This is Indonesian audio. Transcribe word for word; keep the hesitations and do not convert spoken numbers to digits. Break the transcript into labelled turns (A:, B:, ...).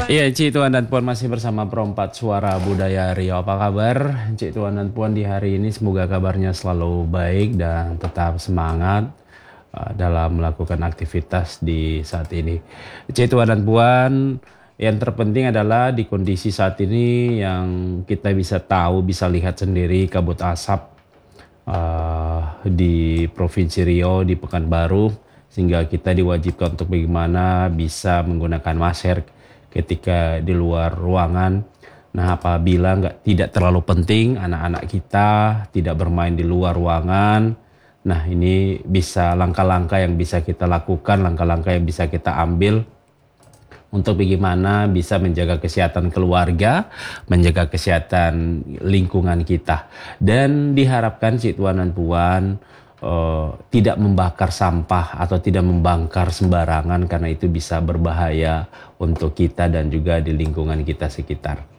A: Iya, Cik Tuan dan Puan masih bersama Perompat Suara Budaya Riau. Apa kabar, Cik Tuan dan Puan di hari ini? Semoga kabarnya selalu baik dan tetap semangat uh, dalam melakukan aktivitas di saat ini. Cik Tuan dan Puan, yang terpenting adalah di kondisi saat ini yang kita bisa tahu, bisa lihat sendiri kabut asap uh, di Provinsi Riau, di Pekanbaru, sehingga kita diwajibkan untuk bagaimana bisa menggunakan masker ketika di luar ruangan. Nah, apabila nggak tidak terlalu penting, anak-anak kita tidak bermain di luar ruangan. Nah, ini bisa langkah-langkah yang bisa kita lakukan, langkah-langkah yang bisa kita ambil untuk bagaimana bisa menjaga kesehatan keluarga, menjaga kesehatan lingkungan kita. Dan diharapkan Cik Tuan dan Puan uh, tidak membakar sampah atau tidak membangkar sembarangan, karena itu bisa berbahaya untuk kita dan juga di lingkungan kita sekitar.